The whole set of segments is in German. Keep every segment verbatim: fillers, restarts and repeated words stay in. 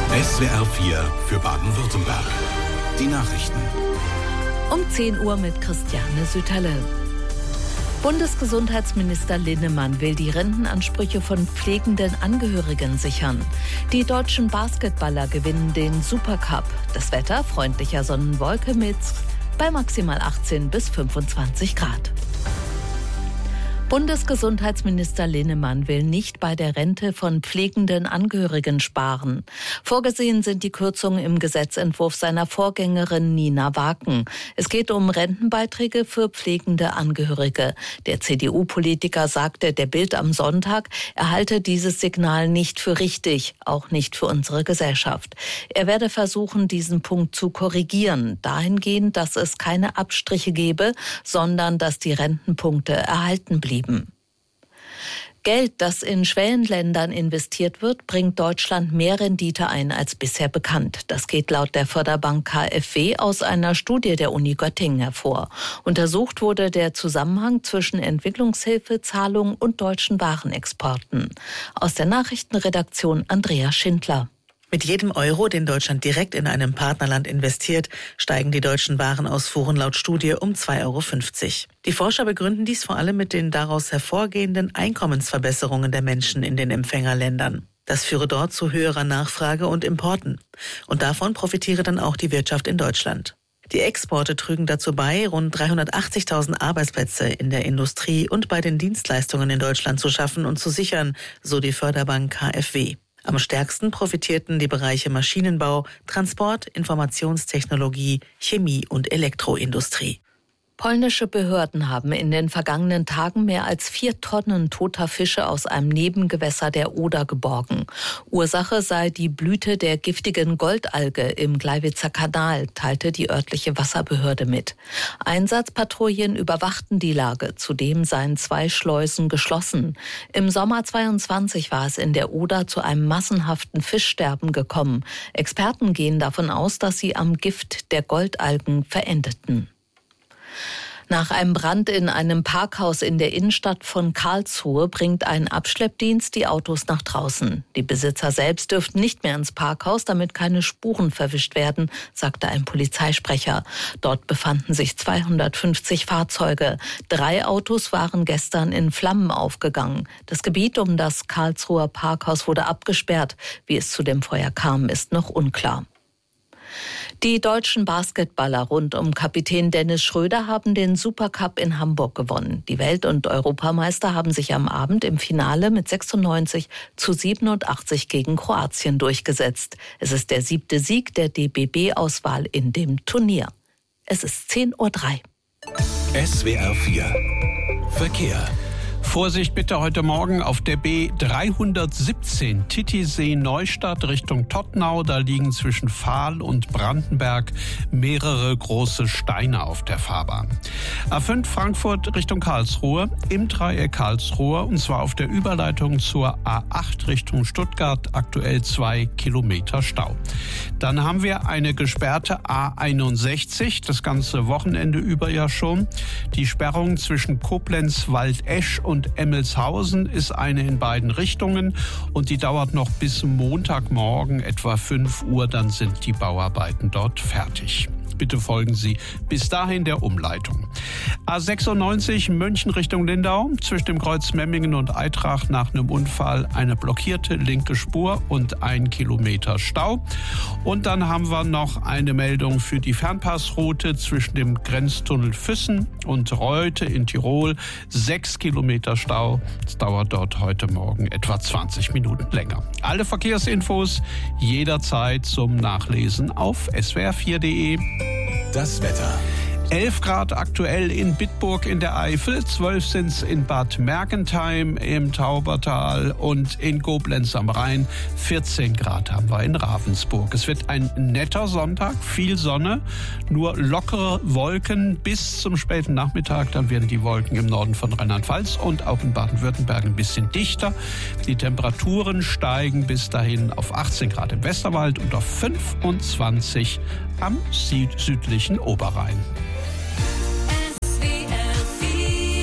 S W R vier für Baden-Württemberg. Die Nachrichten. Um zehn Uhr mit Christiane Süterle. Bundesgesundheitsminister Linnemann will die Rentenansprüche von pflegenden Angehörigen sichern. Die deutschen Basketballer gewinnen den Supercup. Das Wetter freundlicher Sonnenwolke mit bei maximal achtzehn bis fünfundzwanzig Grad. Bundesgesundheitsminister Linnemann will nicht bei der Rente von pflegenden Angehörigen sparen. Vorgesehen sind die Kürzungen im Gesetzentwurf seiner Vorgängerin Nina Waken. Es geht um Rentenbeiträge für pflegende Angehörige. Der C D U-Politiker sagte der Bild am Sonntag, er halte dieses Signal nicht für richtig, auch nicht für unsere Gesellschaft. Er werde versuchen, diesen Punkt zu korrigieren, dahingehend, dass es keine Abstriche gebe, sondern dass die Rentenpunkte erhalten blieben. Geld, das in Schwellenländern investiert wird, bringt Deutschland mehr Rendite ein als bisher bekannt. Das geht laut der Förderbank K f W aus einer Studie der Uni Göttingen hervor. Untersucht wurde der Zusammenhang zwischen Entwicklungshilfezahlungen und deutschen Warenexporten. Aus der Nachrichtenredaktion Andrea Schindler. Mit jedem Euro, den Deutschland direkt in einem Partnerland investiert, steigen die deutschen Warenausfuhren laut Studie um zwei Euro fünfzig. Die Forscher begründen dies vor allem mit den daraus hervorgehenden Einkommensverbesserungen der Menschen in den Empfängerländern. Das führe dort zu höherer Nachfrage und Importen. Und davon profitiere dann auch die Wirtschaft in Deutschland. Die Exporte trügen dazu bei, rund dreihundertachtzigtausend Arbeitsplätze in der Industrie und bei den Dienstleistungen in Deutschland zu schaffen und zu sichern, so die Förderbank K f W. Am stärksten profitierten die Bereiche Maschinenbau, Transport, Informationstechnologie, Chemie und Elektroindustrie. Polnische Behörden haben in den vergangenen Tagen mehr als vier Tonnen toter Fische aus einem Nebengewässer der Oder geborgen. Ursache sei die Blüte der giftigen Goldalge im Gleiwitzer Kanal, teilte die örtliche Wasserbehörde mit. Einsatzpatrouillen überwachten die Lage. Zudem seien zwei Schleusen geschlossen. Im Sommer zweiundzwanzig war es in der Oder zu einem massenhaften Fischsterben gekommen. Experten gehen davon aus, dass sie am Gift der Goldalgen verendeten. Nach einem Brand in einem Parkhaus in der Innenstadt von Karlsruhe bringt ein Abschleppdienst die Autos nach draußen. Die Besitzer selbst dürften nicht mehr ins Parkhaus, damit keine Spuren verwischt werden, sagte ein Polizeisprecher. Dort befanden sich zweihundertfünfzig Fahrzeuge. Drei Autos waren gestern in Flammen aufgegangen. Das Gebiet um das Karlsruher Parkhaus wurde abgesperrt. Wie es zu dem Feuer kam, ist noch unklar. Die deutschen Basketballer rund um Kapitän Dennis Schröder haben den Supercup in Hamburg gewonnen. Die Welt- und Europameister haben sich am Abend im Finale mit sechsundneunzig zu siebenundachtzig gegen Kroatien durchgesetzt. Es ist der siebte Sieg der D B B-Auswahl in dem Turnier. Es ist zehn Uhr drei. S W R vier Verkehr. Vorsicht bitte heute Morgen auf der B dreihundertsiebzehn Titisee-Neustadt Richtung Todtnau. Da liegen zwischen Fahl und Brandenberg mehrere große Steine auf der Fahrbahn. A fünf Frankfurt Richtung Karlsruhe im Dreieck Karlsruhe und zwar auf der Überleitung zur A acht Richtung Stuttgart aktuell zwei Kilometer Stau. Dann haben wir eine gesperrte A einundsechzig, das ganze Wochenende über ja schon. Die Sperrung zwischen Koblenz, Waldesch und Emmelshausen ist eine in beiden Richtungen und die dauert noch bis Montagmorgen etwa fünf Uhr, dann sind die Bauarbeiten dort fertig. Bitte folgen Sie bis dahin der Umleitung. A sechsundneunzig München Richtung Lindau, zwischen dem Kreuz Memmingen und Eintracht nach einem Unfall eine blockierte linke Spur und ein Kilometer Stau. Und dann haben wir noch eine Meldung für die Fernpassroute zwischen dem Grenztunnel Füssen und Reute in Tirol. Sechs Kilometer Stau. Es dauert dort heute Morgen etwa zwanzig Minuten länger. Alle Verkehrsinfos jederzeit zum Nachlesen auf S W R vier punkt de. Das Wetter. elf Grad aktuell in Bitburg in der Eifel, zwölf sind es in Bad Mergentheim im Taubertal und in Koblenz am Rhein. vierzehn Grad haben wir in Ravensburg. Es wird ein netter Sonntag, viel Sonne, nur lockere Wolken bis zum späten Nachmittag. Dann werden die Wolken im Norden von Rheinland-Pfalz und auch in Baden-Württemberg ein bisschen dichter. Die Temperaturen steigen bis dahin auf achtzehn Grad im Westerwald und auf fünfundzwanzig am süd- südlichen Oberrhein.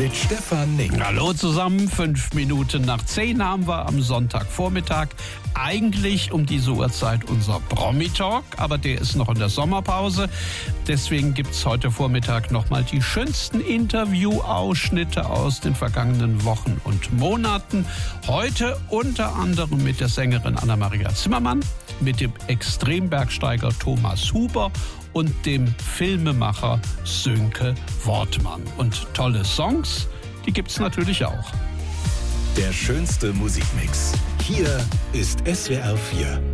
mit Stefan Nink. Hallo zusammen, fünf Minuten nach zehn haben wir am Sonntagvormittag. Eigentlich um diese Uhrzeit unser Promi-Talk, aber der ist noch in der Sommerpause. Deswegen gibt es heute Vormittag nochmal die schönsten Interview-Ausschnitte aus den vergangenen Wochen und Monaten. Heute unter anderem mit der Sängerin Anna-Maria Zimmermann, mit dem Extrembergsteiger Thomas Huber und dem Filmemacher Sönke Wortmann. Und tolle Songs, die gibt's natürlich auch. Der schönste Musikmix. Hier ist S W R vier.